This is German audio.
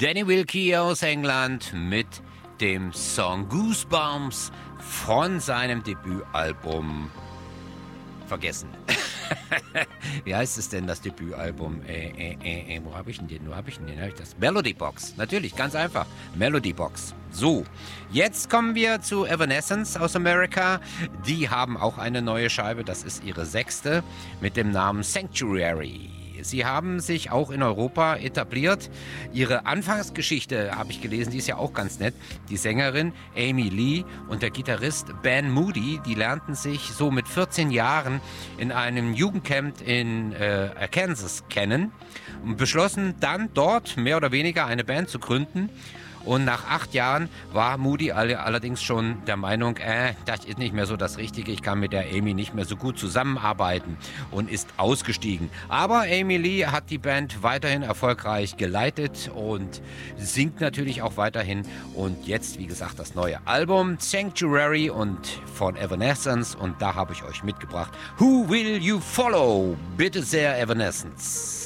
Danny Wilkie aus England mit dem Song Goosebumps von seinem Debütalbum vergessen. Wie heißt es denn, das Debütalbum? Wo habe ich denn den? Hab ich das? Melody Box. Natürlich, ganz einfach. Melody Box. So, jetzt kommen wir zu Evanescence aus Amerika. Die haben auch eine neue Scheibe. Das ist ihre 6. mit dem Namen Sanctuary. Sie haben sich auch in Europa etabliert. Ihre Anfangsgeschichte, habe ich gelesen, die ist ja auch ganz nett. Die Sängerin Amy Lee und der Gitarrist Ben Moody, die lernten sich so mit 14 Jahren in einem Jugendcamp in Arkansas kennen und beschlossen dann dort mehr oder weniger eine Band zu gründen. Und nach 8 Jahren war Moody allerdings schon der Meinung, das ist nicht mehr so das Richtige, ich kann mit der Amy nicht mehr so gut zusammenarbeiten und ist ausgestiegen. Aber Amy Lee hat die Band weiterhin erfolgreich geleitet und singt natürlich auch weiterhin. Und jetzt, wie gesagt, das neue Album Sanctuary und von Evanescence und da habe ich euch mitgebracht Who Will You Follow? Bitte sehr, Evanescence.